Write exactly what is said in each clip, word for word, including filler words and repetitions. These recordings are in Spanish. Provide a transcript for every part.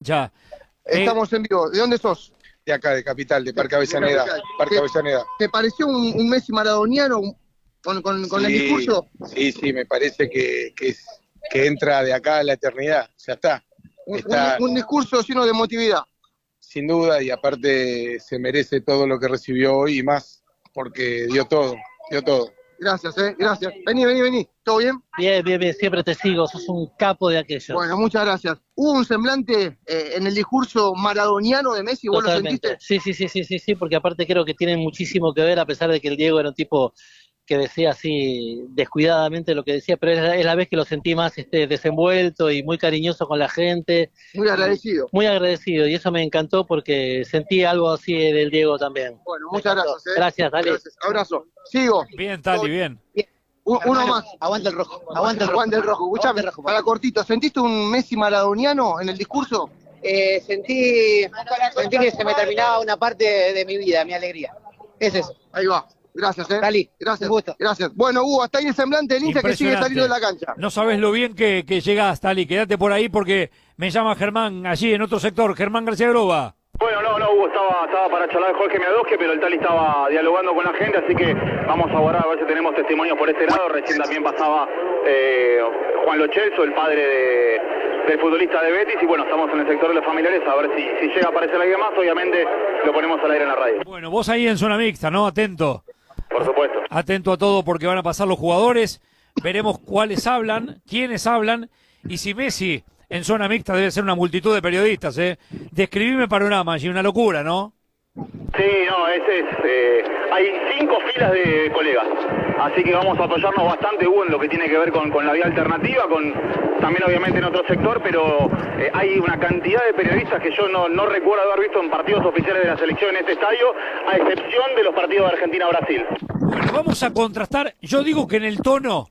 cancha. Estamos eh, en vivo. ¿De dónde sos? De acá, de Capital, de Parque Avellaneda. Parque ¿Te, Avellaneda. ¿Te pareció un, un Messi maradoniano con, con, con sí, el discurso? Sí, sí, me parece que, que, es, que entra de acá a la eternidad. Ya está. Un, está un, un discurso lleno de emotividad. Sin duda, y aparte se merece todo lo que recibió hoy y más, porque dio todo, dio todo. Gracias, eh, gracias. Vení, vení, vení. ¿Todo bien? Bien, bien, bien. Siempre te sigo. Sos un capo de aquello. Bueno, muchas gracias. ¿Hubo un semblante eh, en el discurso maradoniano de Messi? ¿Vos Totalmente. lo sentiste? Sí, sí, sí, sí, sí, sí, porque aparte creo que tiene muchísimo que ver, a pesar de que el Diego era un tipo que decía así descuidadamente lo que decía, pero es la, es la vez que lo sentí más este, desenvuelto y muy cariñoso con la gente. Muy agradecido. Muy agradecido, y eso me encantó porque sentí algo así del Diego también. Bueno, muchas gracias. ¿eh? Gracias, dale. Gracias. Abrazo. Sigo. Bien, Tali, bien. bien. Uno más. Aguanta el rojo. Aguanta el rojo. Aguanta el rojo. Escuchame, rojo, para cortito, ¿sentiste un Messi maradoniano en el discurso? Eh, sentí, sentí que se me terminaba una parte de, de mi vida, mi alegría. Es eso. Ahí va. Gracias, eh. Dali, gracias. un gusto. Gracias. Bueno, Hugo, hasta ahí el semblante del hincha que sigue saliendo de la cancha. No sabes lo bien que, que llegás, Tali. Quédate por ahí porque me llama Germán allí en otro sector. Germán García Groba. Bueno, no, no, Hugo, estaba, estaba para charlar con Jorge Miadoski, pero el Tali estaba dialogando con la gente, así que vamos a borrar a ver si tenemos testimonios por este lado. Recién también pasaba eh, Juan Lo Celso, el padre de, del futbolista de Betis, y bueno, estamos en el sector de los familiares, a ver si, si llega a aparecer alguien más, obviamente lo ponemos al aire en la radio. Bueno, vos ahí en zona mixta, ¿no? Atento. Por supuesto. Atento a todo porque van a pasar los jugadores, veremos cuáles hablan, quiénes hablan, y si Messi en zona mixta debe ser una multitud de periodistas, ¿eh? Describime panorama, y una locura, ¿no? Sí, no, ese es, eh, hay cinco filas de colegas, así que vamos a apoyarnos bastante, Hugo, en lo que tiene que ver con, con la vía alternativa, con también obviamente en otro sector, pero eh, hay una cantidad de periodistas que yo no, no recuerdo haber visto en partidos oficiales de la selección en este estadio, a excepción de los partidos de Argentina-Brasil. Bueno, vamos a contrastar, yo digo que en el tono,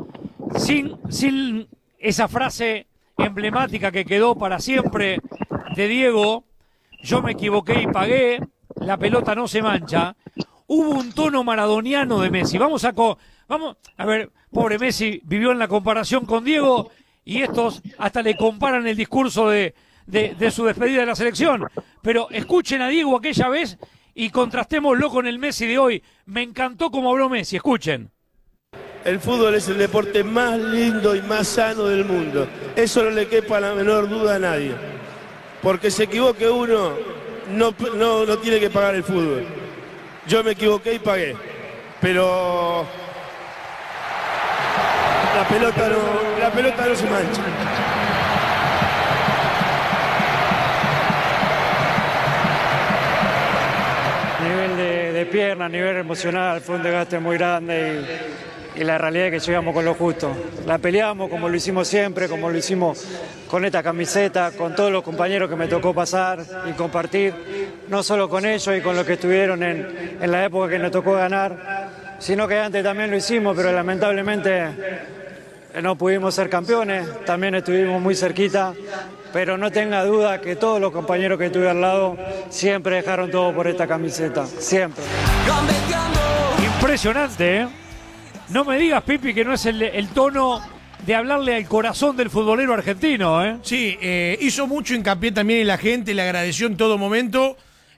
sin, sin esa frase emblemática que quedó para siempre de Diego, yo me equivoqué y pagué, la pelota no se mancha, hubo un tono maradoniano de Messi. Vamos a, co vamos a ver, pobre Messi vivió en la comparación con Diego y estos hasta le comparan el discurso de, de, de su despedida de la selección. Pero escuchen a Diego aquella vez y contrastémoslo con el Messi de hoy. Me encantó cómo habló Messi, escuchen. El fútbol es el deporte más lindo y más sano del mundo. Eso no le quepa la menor duda a nadie. Porque se equivoque uno, no, no, no tiene que pagar el fútbol. Yo me equivoqué y pagué. Pero la pelota no, la pelota no se mancha. Nivel de, de pierna, nivel emocional, fue un desgaste muy grande y, y la realidad es que llegamos con lo justo. La peleamos como lo hicimos siempre, como lo hicimos con esta camiseta, con todos los compañeros que me tocó pasar y compartir, no solo con ellos y con los que estuvieron en, en la época que nos tocó ganar, sino que antes también lo hicimos, pero lamentablemente no pudimos ser campeones, también estuvimos muy cerquita, pero no tenga duda que todos los compañeros que tuve al lado siempre dejaron todo por esta camiseta, siempre. Impresionante, ¿eh? No me digas, Pipi, que no es el, el tono de hablarle al corazón del futbolero argentino, ¿eh? Sí, eh, hizo mucho hincapié también en la gente, le agradeció en todo momento.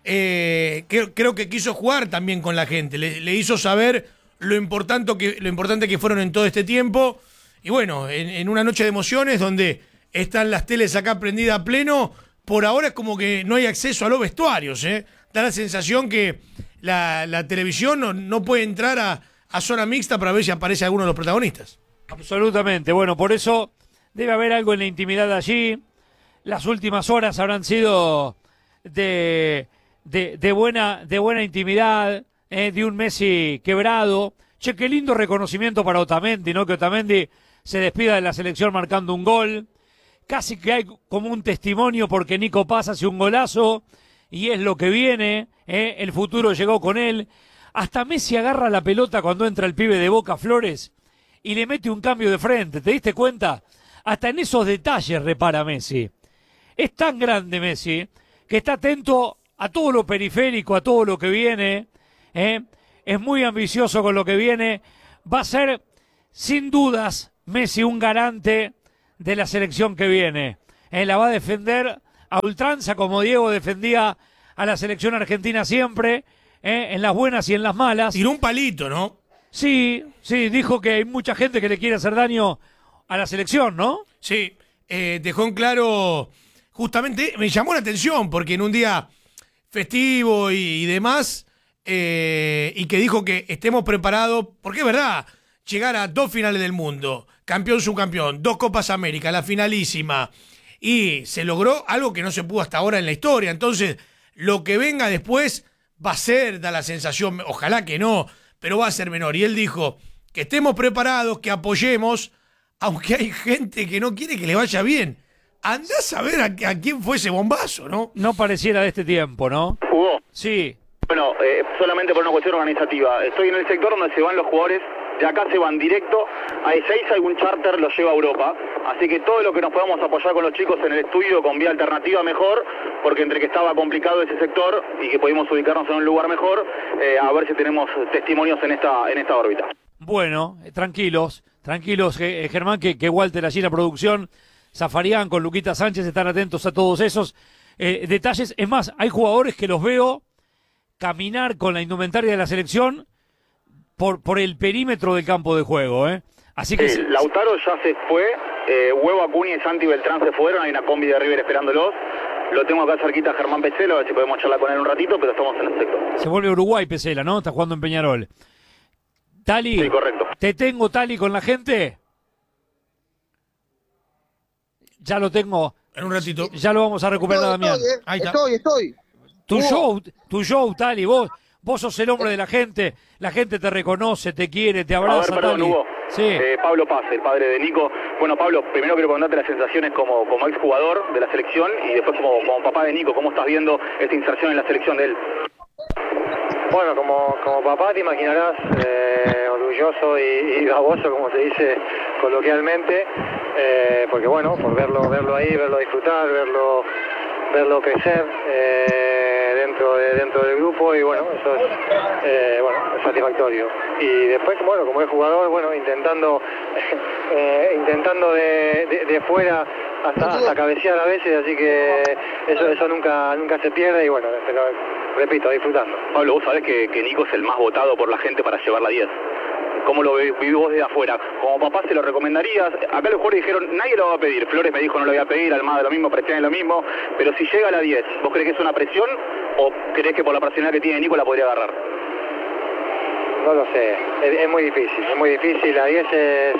Eh, creo, creo que quiso jugar también con la gente, le, le hizo saber lo importante, que, lo importante que fueron en todo este tiempo. Y bueno, en, en una noche de emociones donde están las teles acá prendidas a pleno, por ahora es como que no hay acceso a los vestuarios, ¿eh? Da la sensación que la, la televisión no, no puede entrar a, a zona mixta para ver si aparece alguno de los protagonistas. Absolutamente, bueno, por eso debe haber algo en la intimidad allí. Las últimas horas habrán sido de, de, de, buena, de buena intimidad, eh, de un Messi quebrado. Che, qué lindo reconocimiento para Otamendi, ¿no? Que Otamendi se despida de la selección marcando un gol. Casi que hay como un testimonio porque Nico Paz hace un golazo y es lo que viene, ¿eh? El futuro llegó con él. Hasta Messi agarra la pelota cuando entra el pibe de Boca, Flores, y le mete un cambio de frente. ¿Te diste cuenta? Hasta en esos detalles repara Messi. Es tan grande Messi que está atento a todo lo periférico, a todo lo que viene, ¿eh? Es muy ambicioso con lo que viene. Va a ser, sin dudas, Messi un garante de la selección que viene. Eh, la va a defender, a ultranza, como Diego defendía a la selección argentina siempre, ¿eh? En las buenas y en las malas. Tiró un palito, ¿no? Sí, sí, dijo que hay mucha gente que le quiere hacer daño a la selección, ¿no? Sí, eh, dejó en claro, justamente, me llamó la atención, porque en un día festivo y, y demás, eh, y que dijo que estemos preparados, porque es verdad, llegar a dos finales del mundo, campeón subcampeón, dos Copas América, la finalísima, y se logró algo que no se pudo hasta ahora en la historia. Entonces, lo que venga después va a ser, da la sensación, ojalá que no, pero va a ser menor. Y él dijo que estemos preparados, que apoyemos, aunque hay gente que no quiere que le vaya bien. Andá a saber a, a quién fue ese bombazo, ¿no? No pareciera de este tiempo, ¿no? ¿Jugó? Sí. Bueno, eh, solamente por una cuestión organizativa. Estoy en el sector donde se van los jugadores, de acá se van directo a Ezeiza, algún charter los lleva a Europa. Así que todo lo que nos podamos apoyar con los chicos en el estudio con vía alternativa mejor, porque entre que estaba complicado ese sector y que pudimos ubicarnos en un lugar mejor, eh, a ver si tenemos testimonios en esta en esta órbita. Bueno, eh, tranquilos, tranquilos, eh, Germán, que, que Walter allí en la producción, Zafarián con Luquita Sánchez, están atentos a todos esos eh, detalles. Es más, hay jugadores que los veo caminar con la indumentaria de la selección por, por el perímetro del campo de juego, ¿eh? Así que... Sí, Lautaro ya se fue, eh, Huevo Acuña y Santi Beltrán se fueron, hay una combi de River esperándolos. Lo tengo acá cerquita a Germán Peselo, a ver si podemos charlar con él un ratito, pero estamos en el sector. Se vuelve Uruguay Pesela, ¿no? Está jugando en Peñarol. Tali, sí, correcto. ¿Te tengo, Tali, con la gente? Ya lo tengo. En un ratito. Ya lo vamos a recuperar, Estoy, Damián. estoy, eh. Ahí está. estoy, estoy. Tu Hugo. show, tu show, Tali, vos, vos sos el hombre de la gente, la gente te reconoce, te quiere, te abraza, A ver, perdón, Tali. Hugo. Sí. Eh, Pablo Paz, el padre de Nico. Bueno, Pablo, primero quiero preguntarte las sensaciones como, como exjugador de la selección y después como, como papá de Nico, ¿cómo estás viendo esta inserción en la selección de él? Bueno, como, como papá te imaginarás, eh, orgulloso y, y baboso, como se dice coloquialmente, eh, porque bueno, por verlo verlo ahí, verlo disfrutar, verlo verlo crecer eh, dentro de, dentro del grupo, y bueno, eso es, eh, bueno, es satisfactorio. Y después, bueno, como es jugador, bueno, intentando eh, intentando de, de, de fuera hasta, hasta cabecear a veces, así que eso eso nunca nunca se pierde, y bueno, pero repito, disfrutando. Pablo, vos sabés que, que Nico es el más votado por la gente para llevar la diez. ¿Cómo lo vivís vos desde afuera? Como papá, ¿se lo recomendarías? Acá los jugadores dijeron, nadie lo va a pedir. Flores me dijo, no lo voy a pedir, Almada lo mismo, Prestiani lo mismo. Pero si llega a la diez, ¿vos crees que es una presión o crees que por la personalidad que tiene Nico la podría agarrar? No lo sé, es, es muy difícil, es muy difícil. La diez es,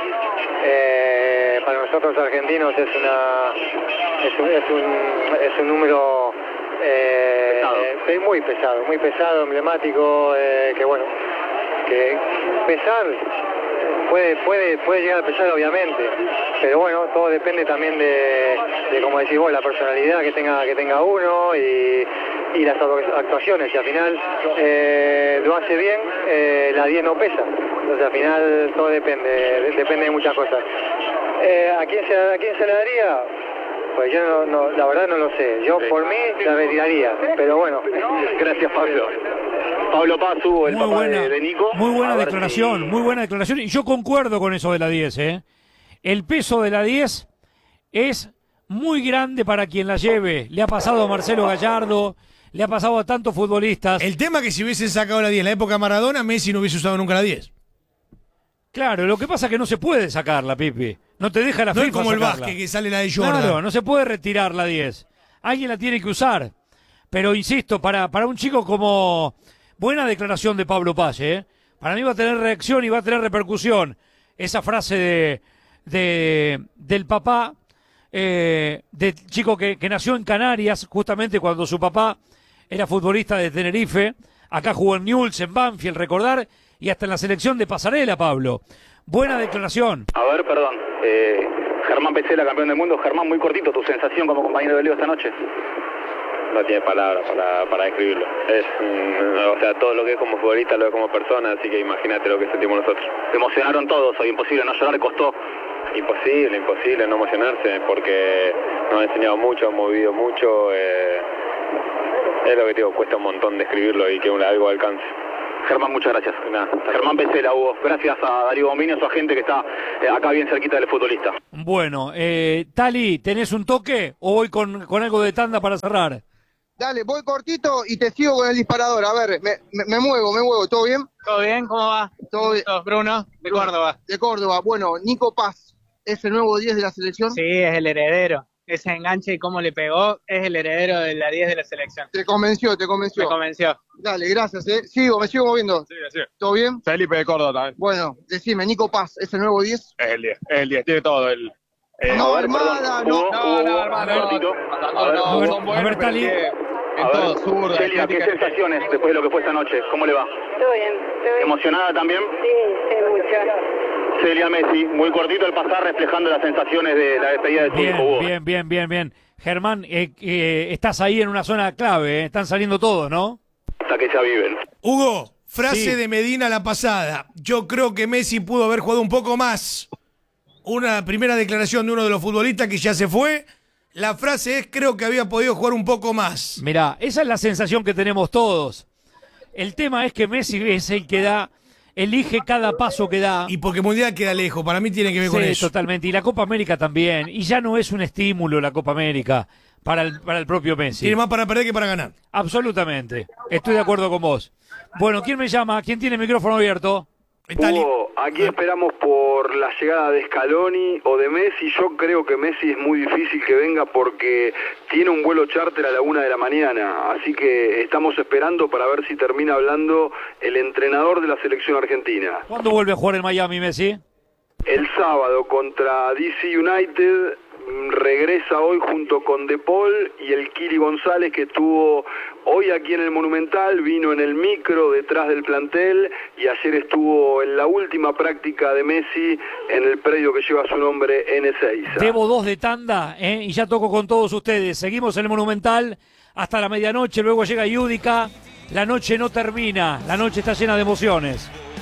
eh, para nosotros argentinos es una es un, es un, es un número eh, pesado. Eh, muy pesado, muy pesado, emblemático, eh, que bueno, que pesar puede puede puede llegar a pesar, obviamente, pero bueno, todo depende también de, de como decís vos, la personalidad que tenga que tenga uno y, y las actuaciones. Si al final eh, lo hace bien, eh, la diez no pesa, entonces al final todo depende de, depende de muchas cosas. Eh, ¿a quién se a quién se le daría? Pues yo no, no, la verdad no lo sé. Yo por mí la retiraría, pero bueno. Gracias, Pablo. Pablo Paz, Hugo, el muy papá buena, de, de Nico. Muy buena A ver declaración, si... muy buena declaración. Y yo concuerdo con eso de la diez, ¿eh? El peso de la diez es muy grande para quien la lleve. Le ha pasado a Marcelo Gallardo, le ha pasado a tantos futbolistas. El tema es que si hubiesen sacado la diez en la época de Maradona, Messi no hubiese usado nunca la diez. Claro, lo que pasa es que no se puede sacarla, Pipi. No te deja la No es FIFA como el sacarla. básquet que sale la de Jordan. Claro, no se puede retirar la diez. Alguien la tiene que usar. Pero insisto, para, para un chico como... Buena declaración de Pablo Paz, ¿eh? Para mí va a tener reacción y va a tener repercusión. Esa frase de, de del papá, eh, del chico que, que nació en Canarias, justamente cuando su papá era futbolista de Tenerife. Acá jugó en Newell's, en Banfield, recordar, y hasta en la selección de Pasarela, Pablo. Buena declaración. A ver, perdón. Eh, Germán Pesela, campeón del mundo. Germán, muy cortito, tu sensación como compañero de Leo esta noche. No tiene palabras para, para describirlo. Es, mm, o sea, todo lo que es como futbolista lo es como persona, así que imagínate lo que sentimos nosotros. Se emocionaron todos hoy, imposible no llorar, costó. Imposible, imposible no emocionarse, porque nos han enseñado mucho, hemos vivido mucho. Eh, es lo que te digo, cuesta un montón describirlo y que un, algo alcance. Germán, muchas gracias. Nada, Germán Pesela, Hugo. Gracias a Darío Bombini, a su agente que está eh, acá bien cerquita del futbolista. Bueno, eh, Tali, ¿tenés un toque o voy con, con algo de tanda para cerrar? Dale, voy cortito y te sigo con el disparador. A ver, me, me, me muevo, me muevo. ¿Todo bien? ¿Todo bien? ¿Cómo va? Todo bien. Bruno, de Córdoba. De Córdoba. Bueno, Nico Paz, ¿es el nuevo diez de la selección? Sí, es el heredero. Ese enganche y cómo le pegó, es el heredero de la diez de la selección. Te convenció, te convenció. Me convenció. Dale, gracias, eh. Sigo, me sigo moviendo. Sí, sí. ¿Todo bien? Felipe de Córdoba también. Bueno, decime, Nico Paz, ¿es el nuevo diez? Es el diez, es el diez, tiene todo. El, eh, no, a ver, Armada, perdón, no. Hugo, No, no, Hugo, hermano, un no, ratito. no, A ver, no, a ver, son buenos, a ver, pero Tali. el diez A es todo ver, zurda, Celia, ¿qué estética. sensaciones después de lo que fue esta noche? ¿Cómo le va? Todo bien, todo bien. ¿Emocionada también? Sí, sí, mucho. Celia Messi, muy cortito el pasar reflejando las sensaciones de la despedida de su Bien, hijo, Hugo. bien, bien, bien, bien. Germán, eh, eh, estás ahí en una zona clave, eh. Están saliendo todos, ¿no? Hasta que ya viven. Hugo, frase Sí. de Medina la pasada. Yo creo que Messi pudo haber jugado un poco más. Una primera declaración de uno de los futbolistas que ya se fue. La frase es, creo que había podido jugar un poco más. Mirá, esa es la sensación que tenemos todos. El tema es que Messi es el que da, elige cada paso que da. Y porque Mundial queda lejos, para mí tiene que ver Sí, con eso. totalmente. Y la Copa América también. Y ya no es un estímulo la Copa América para el, para el propio Messi. Tiene más para perder que para ganar. Absolutamente. Estoy de acuerdo con vos. Bueno, ¿quién me llama? ¿Quién tiene el micrófono abierto? Hugo, aquí esperamos por la llegada de Scaloni o de Messi. Yo creo que Messi es muy difícil que venga porque tiene un vuelo charter a la una de la mañana. Así que estamos esperando para ver si termina hablando el entrenador de la selección argentina. ¿Cuándo vuelve a jugar en Miami, Messi? El sábado contra D C United. Regresa hoy junto con De Paul y el Kili González, que estuvo hoy aquí en el Monumental, vino en el micro detrás del plantel y ayer estuvo en la última práctica de Messi en el predio que lleva su nombre en Ezeiza. Debo dos de tanda, ¿eh? Y ya toco con todos ustedes. Seguimos en el Monumental hasta la medianoche, luego llega Yudica. La noche no termina, la noche está llena de emociones.